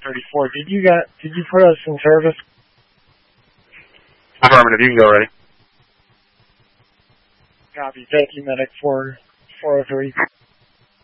34. Did you put us in service? Affirmative. You can go already. Copy. Thank you, medic 403.